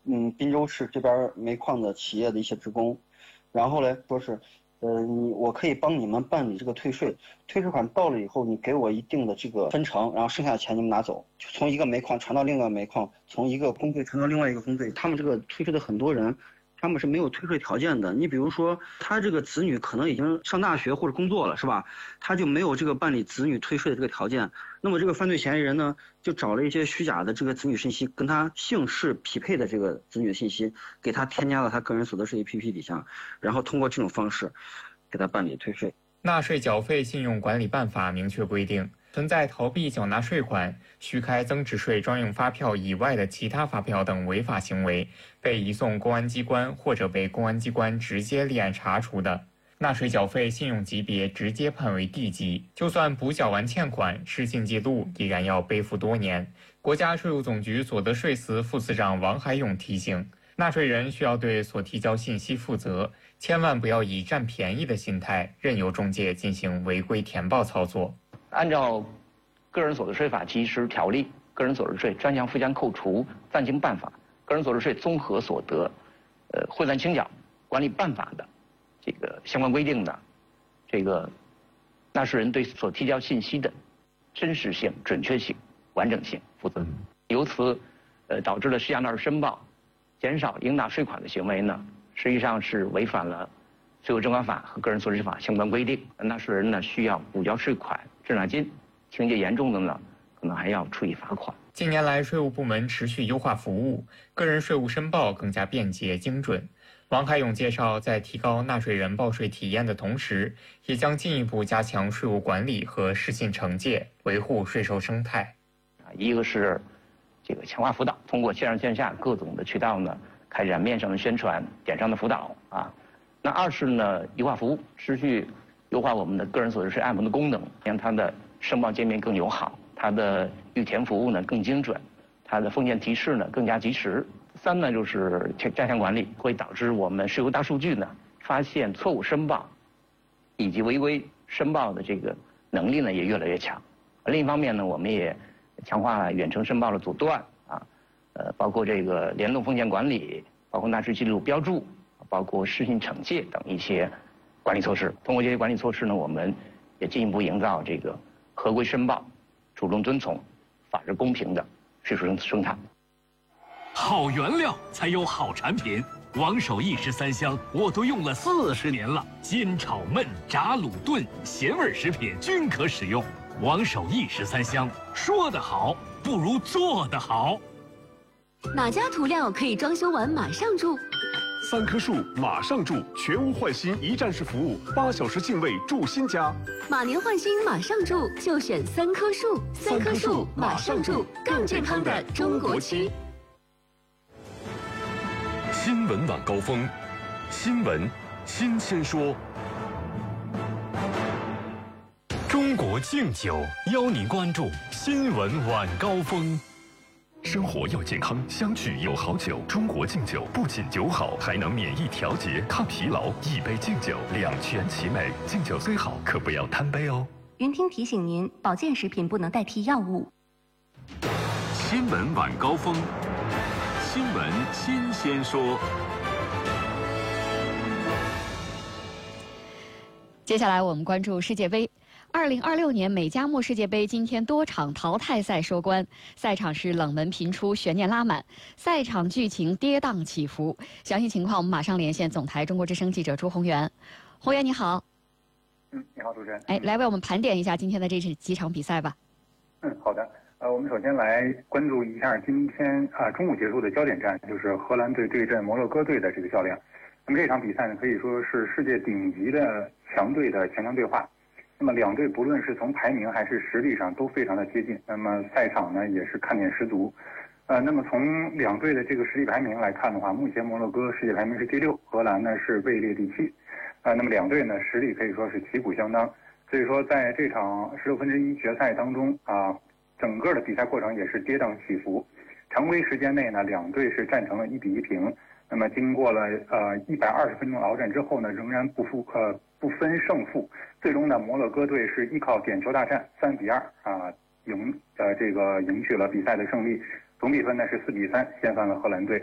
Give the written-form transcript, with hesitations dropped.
滨州市这边煤矿的企业的一些职工，然后嘞说是，我可以帮你们办理这个退税，退税款到了以后，你给我一定的这个分成，然后剩下的钱你们拿走，就从一个煤矿传到另外一个煤矿，从一个工队传到另外一个工队，他们这个退税的很多人。他们是没有退税条件的。你比如说，他这个子女可能已经上大学或者工作了，是吧？他就没有这个办理子女退税的这个条件。那么这个犯罪嫌疑人呢，就找了一些虚假的这个子女信息，跟他姓氏匹配的这个子女信息，给他添加了他个人所得税 APP 底下，然后通过这种方式给他办理退税。 纳税缴费信用管理办法明确规定，存在逃避缴纳税款、虚开增值税专用发票以外的其他发票等违法行为，被移送公安机关或者被公安机关直接立案查处的，纳税缴费信用级别直接判为 D 级，就算补缴完欠款，失信记录依然要背负多年。国家税务总局所得税司副司长王海勇提醒，纳税人需要对所提交信息负责，千万不要以占便宜的心态任由中介进行违规填报操作。 按照《个人所得税法及时条例》《个人所得税专项附加扣除暂行办法》《个人所得税综合所得汇算清缴管理办法》的这个相关规定的，这个纳税人对所提交信息的真实性、准确性、完整性负责，由此导致了虚假纳税申报、减少应纳税款的行为呢，实际上是违反了税务征管法和个人所得税法相关规定。纳税人呢需要补交税款、滞纳金，情节严重的呢，可能还要处以罚款。 近年来，税务部门持续优化服务，个人税务申报更加便捷精准。王海勇介绍，在提高纳税人报税体验的同时，也将进一步加强税务管理和失信惩戒，维护税收生态。 一个是这个强化辅导，通过线上线下各种的渠道呢，开展面上的宣传、点上的辅导啊。那二是呢，优化服务，持续优化我们的个人所得税按摩的功能，让它的申报界面更友好，它的预填服务呢更精准，它的封建提示呢更加及时。三呢就是加强管理，会导致我们税务大数据呢发现错误申报以及违规申报的这个能力呢也越来越强。另一方面呢，我们也强化了远程申报的阻断啊，包括这个联动风险管理，包括纳税记录标注，包括失信惩戒等一些管理措施。通过这些管理措施呢，我们也进一步营造这个合规申报、主动遵从、法治公平的税收生态。 好原料才有好产品，王守义13香我都用了40年了，煎炒焖炸卤炖咸味食品均可使用。王守义13香，说得好不如做得好。 哪家涂料可以装修完马上住 ？3棵树马上住，全屋换新一站式服务，8小时净位住新家。 马年换新马上住，就选3棵树。3棵树马上住，更健康的中国区。 新闻晚高峰，新闻新鲜说。 中国敬酒邀您关注新闻晚高峰。 生活要健康，相聚有好酒。中国敬酒不仅酒好，还能免疫调节、抗疲劳。一杯敬酒，两全其美。敬酒虽好，可不要贪杯哦。 云听提醒您，保健食品不能代替药物。 新闻晚高峰，新闻新鲜说。 接下来我们关注世界杯。2026年美加墨世界杯今天多场淘汰赛收官，赛场是冷门频出，悬念拉满，赛场剧情跌宕起伏。详细情况我们马上连线总台中国之声记者朱宏元。宏元你好。 你好，主持人。 来为我们盘点一下今天的这几场比赛吧。 好的。我们首先来关注一下今天中午结束的焦点战，就是荷兰队对阵摩洛哥队的这个较量。那么这场比赛呢，可以说是世界顶级的强队的强强对话。那么两队不论是从排名还是实力上都非常的接近，那么赛场呢也是看点十足。那么从两队的这个实力排名来看的话，目前摩洛哥世界排名是第6，荷兰呢是位列第7。那么两队呢实力可以说是旗鼓相当，所以说在这场16分之一决赛当中整个的比赛过程也是跌宕起伏。常规时间内呢，两队是战成了1比1平。那么经过了120分钟鏖战之后呢，仍然不分胜负。最终呢，摩洛哥队是依靠点球大战3比2赢取了比赛的胜利。总比分呢是4比3，掀翻了荷兰队。